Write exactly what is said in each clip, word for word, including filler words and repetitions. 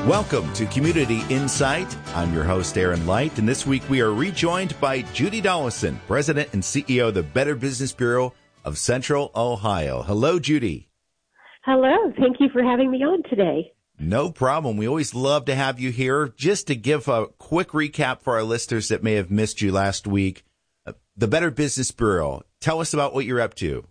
Welcome to Community Insight. I'm your host, Aaron Light, and this week we are rejoined by Judy Dollison, President and C E O of the Better Business Bureau of Central Ohio. Hello, Judy. Hello. Thank you for having me on today. No problem. We always love to have you here. Just to give a quick recap for our listeners that may have missed you last week, the Better Business Bureau, tell us about what you're up to.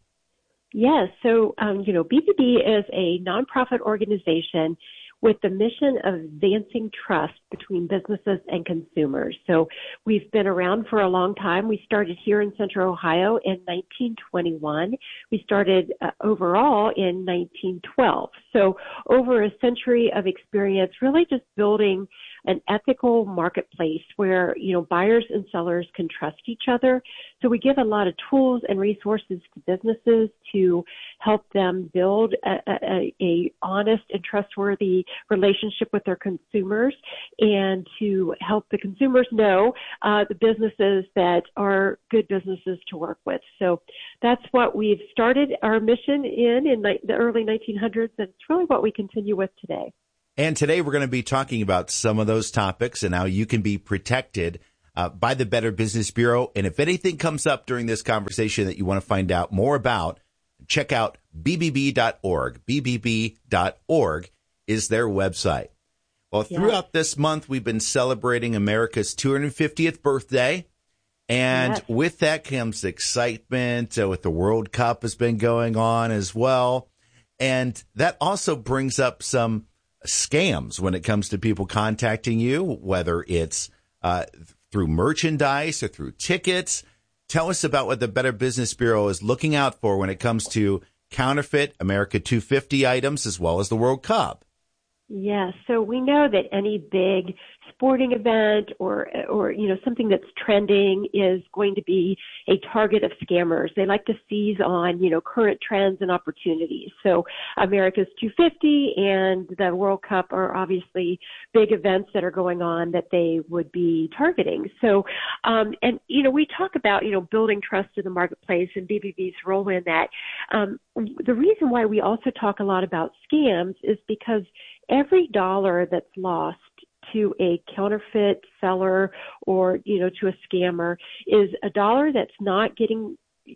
Yes. So, um, you know, B B B is a nonprofit organization with the mission of advancing trust between businesses and consumers. So we've been around for a long time. We started here in Central Ohio in nineteen twenty-one. We started uh, overall in nineteen twelve. So over a century of experience, really just building an ethical marketplace where, you know, buyers and sellers can trust each other. So we give a lot of tools and resources to businesses to help them build a, a, a honest and trustworthy relationship with their consumers, and to help the consumers know uh, the businesses that are good businesses to work with. So that's what we've started our mission in in ni- the early nineteen hundreds, and it's really what we continue with today. And today we're going to be talking about some of those topics and how you can be protected uh, by the Better Business Bureau. And if anything comes up during this conversation that you want to find out more about, check out B B B dot org. B B B dot org is their website. Well, throughout yeah. this month, we've been celebrating America's two hundred fiftieth birthday. And yes. with that comes excitement uh, with the World Cup has been going on as well. And that also brings up some scams when it comes to people contacting you, whether it's uh, through merchandise or through tickets. Tell us about what the Better Business Bureau is looking out for when it comes to counterfeit America two fifty items as well as the World Cup. Yes, so we know that any big sporting event or, or, you know, something that's trending is going to be a target of scammers. They like to seize on, you know, current trends and opportunities. So America's two fifty and the World Cup are obviously big events that are going on that they would be targeting. So, um, and, you know, we talk about, you know, building trust in the marketplace and B B B's role in that. Um, the reason why we also talk a lot about scams is because every dollar that's lost to a counterfeit seller or, you know, to a scammer is a dollar that's not getting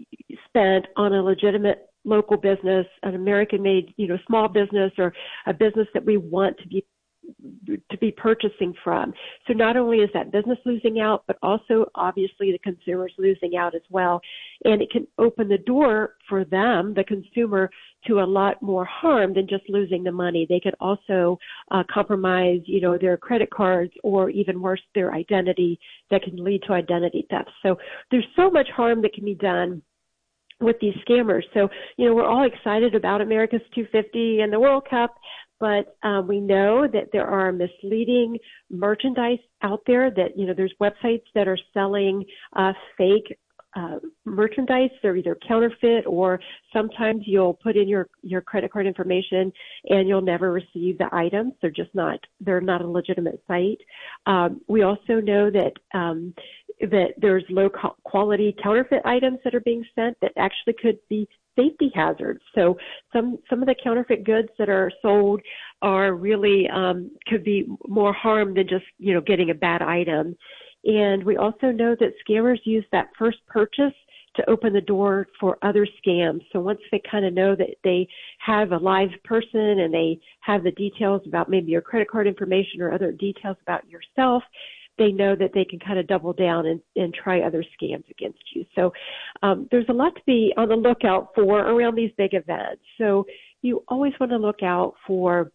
spent on a legitimate local business, an American-made, you know, small business or a business that we want to be to be purchasing from. So not only is that business losing out, but also obviously the consumer's losing out as well. And it can open the door for them, the consumer, to a lot more harm than just losing the money. They could also uh, compromise, you know, their credit cards or even worse, their identity that can lead to identity theft. So there's so much harm that can be done with these scammers. So, you know, we're all excited about America's two fifty and the World Cup, but um, we know that there are misleading merchandise out there that, you know, there's websites that are selling uh, fake uh, merchandise. They're either counterfeit or sometimes you'll put in your, your credit card information and you'll never receive the items. They're just not, they're not a legitimate site. Um, we also know that um, that there's low quality counterfeit items that are being sent that actually could be safety hazards. So some some of the counterfeit goods that are sold are really um, could be more harm than just, you know, getting a bad item. And we also know that scammers use that first purchase to open the door for other scams. So once they kind of know that they have a live person and they have the details about maybe your credit card information or other details about yourself, they know that they can kind of double down and, and try other scams against you. So um, there's a lot to be on the lookout for around these big events. So you always want to look out for,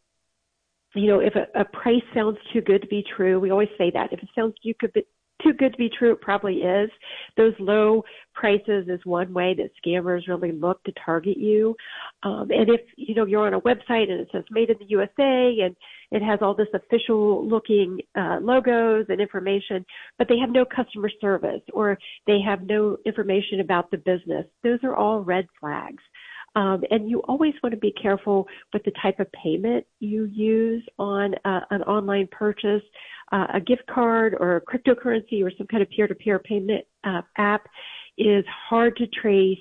you know, if a, a price sounds too good to be true. We always say that. If it sounds too good, too good to be true, it probably is. Those low prices is one way that scammers really look to target you. Um, and if, you know, you're on a website and it says made in the U S A and it has all this official looking uh, logos and information, but they have no customer service or they have no information about the business, those are all red flags. Um, and you always want to be careful with the type of payment you use on uh, an online purchase. Uh, a gift card or a cryptocurrency or some kind of peer-to-peer payment uh, app is hard to trace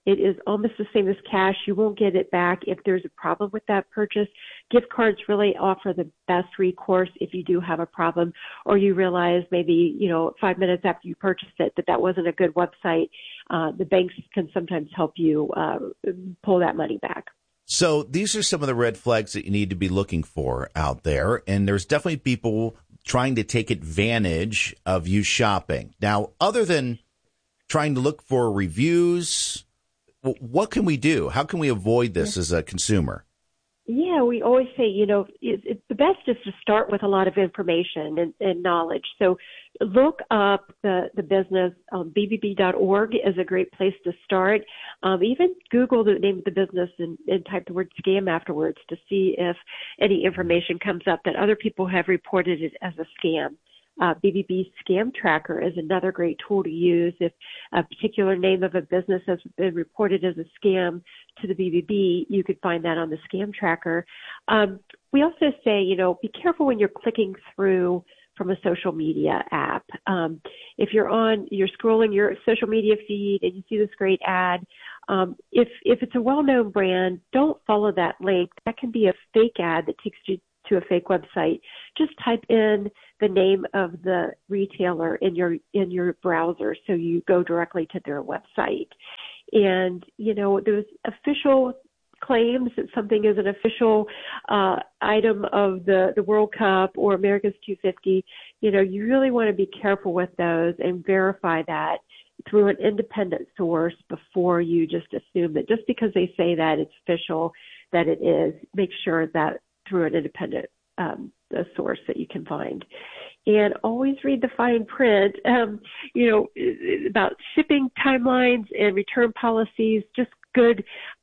It is almost the same as cash. You won't get it back if there's a problem with that purchase. Gift cards really offer the best recourse if you do have a problem, or you realize maybe, you know, five minutes after you purchased it that that wasn't a good website. Uh, the banks can sometimes help you uh, pull that money back. So these are some of the red flags that you need to be looking for out there. And there's definitely people trying to take advantage of you shopping. Now, other than trying to look for reviews, what can we do? How can we avoid this as a consumer? Yeah, we always say, you know, it's, it's the best is to start with a lot of information and, and knowledge. So look up the, the business. Um, B B B dot org is a great place to start. Um, even Google the name of the business and, and type the word scam afterwards to see if any information comes up that other people have reported it as a scam. Uh, B B B Scam Tracker is another great tool to use if a particular name of a business has been reported as a scam to the B B B. You could find that on the Scam Tracker. Um, we also say, you know, be careful when you're clicking through from a social media app. Um, if you're on, you're scrolling your social media feed and you see this great ad, um, if if it's a well-known brand, don't follow that link. That can be a fake ad that takes you to a fake website. Just type in the name of the retailer in your in your browser so you go directly to their website. And, you know, there's official claims that something is an official uh, item of the, the World Cup or America's two fifty. You know, you really want to be careful with those and verify that through an independent source before you just assume that just because they say that it's official, that it is. Make sure that through an independent um, a source that you can find. And always read the fine print, um, you know, about shipping timelines and return policies, just good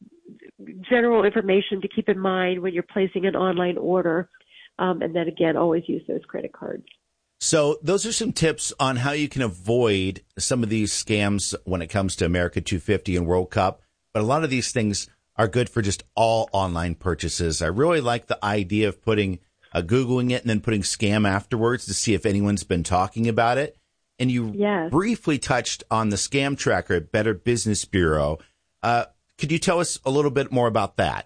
general information to keep in mind when you're placing an online order. Um, and then, again, always use those credit cards. So those are some tips on how you can avoid some of these scams when it comes to America two fifty and World Cup. But a lot of these things are good for just all online purchases. I really like the idea of putting uh, Googling it and then putting scam afterwards to see if anyone's been talking about it. And you yes. briefly touched on the Scam Tracker at Better Business Bureau. Uh, could you tell us a little bit more about that?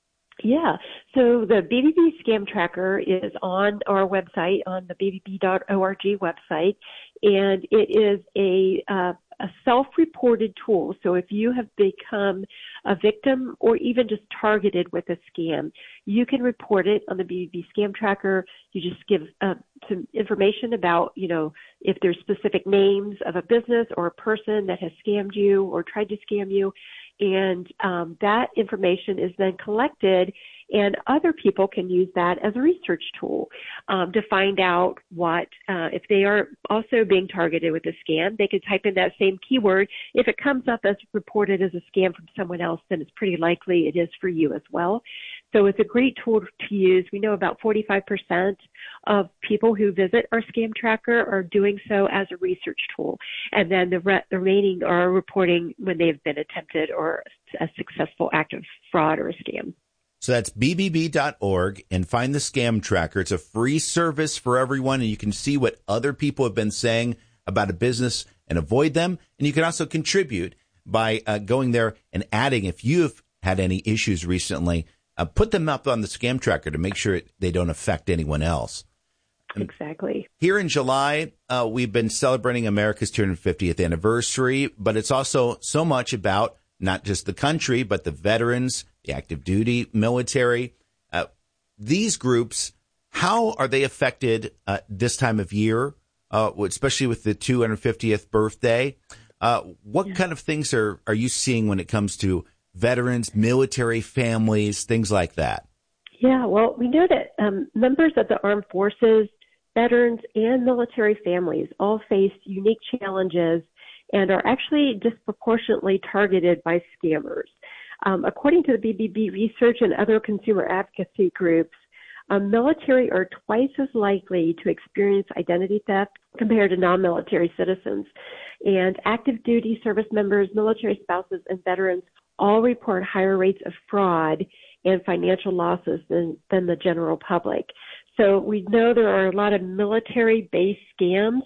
Yeah. So the B B B Scam Tracker is on our website, on the B B B dot org website, and it is a uh, a self-reported tool. So if you have become a victim or even just targeted with a scam, you can report it on the B B B Scam Tracker. You just give uh, some information about, you know, if there's specific names of a business or a person that has scammed you or tried to scam you. And um, that information is then collected, and other people can use that as a research tool um, to find out what, uh, if they are also being targeted with a scam, they can type in that same keyword. If it comes up as reported as a scam from someone else, then it's pretty likely it is for you as well. So it's a great tool to use. We know about forty-five percent of people who visit our Scam Tracker are doing so as a research tool. And then the, re- the remaining are reporting when they've been attempted or a successful act of fraud or a scam. So that's B B B dot org and find the Scam Tracker. It's a free service for everyone, and you can see what other people have been saying about a business and avoid them. And you can also contribute by uh, going there and adding, if you've had any issues recently, Uh, put them up on the Scam Tracker to make sure it, they don't affect anyone else. Exactly. Here in July, uh, we've been celebrating America's two hundred fiftieth anniversary, but it's also so much about not just the country, but the veterans, the active duty military. Uh, these groups, how are they affected uh, this time of year, uh, especially with the two hundred fiftieth birthday? Uh, what yeah. kind of things are, are you seeing when it comes to veterans, military families, things like that? Yeah, well, we know that um, members of the armed forces, veterans, and military families all face unique challenges and are actually disproportionately targeted by scammers. Um, according to the B B B research and other consumer advocacy groups, um, military are twice as likely to experience identity theft compared to non-military citizens. And active duty service members, military spouses, and veterans all report higher rates of fraud and financial losses than, than the general public. So we know there are a lot of military-based scams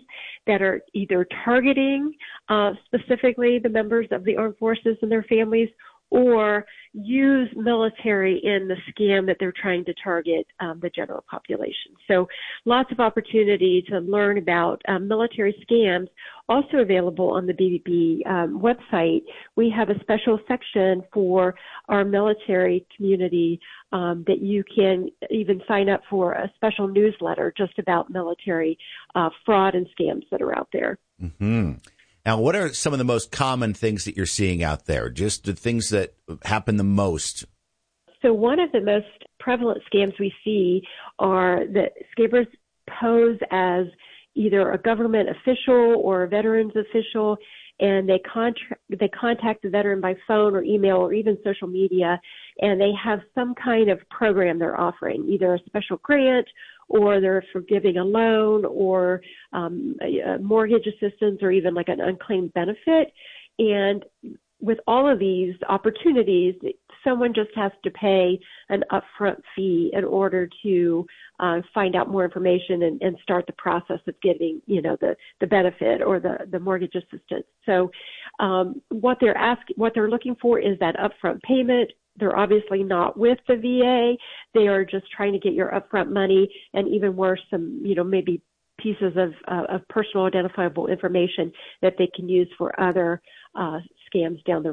that are either targeting uh, specifically the members of the armed forces and their families, or use military in the scam that they're trying to target um, the general population. So lots of opportunity to learn about um, military scams. Also available on the B B B um, website, we have a special section for our military community um, that you can even sign up for a special newsletter just about military uh, fraud and scams that are out there. Mm-hmm. Now, what are some of the most common things that you're seeing out there? Just the things that happen the most? So one of the most prevalent scams we see are that scammers pose as either a government official or a veterans official, and they, contra- they contact the veteran by phone or email or even social media, and they have some kind of program they're offering, either a special grant or they're forgiving a loan or um, a, a mortgage assistance or even like an unclaimed benefit. And with all of these opportunities, someone just has to pay an upfront fee in order to uh, find out more information and, and start the process of getting, you know, the, the benefit or the, the mortgage assistance. So um, what they're asking, what they're looking for is that upfront payment. They're obviously not with the V A. They are just trying to get your upfront money, and even worse, some, you know, maybe pieces of, uh, of personal identifiable information that they can use for other uh, scams down the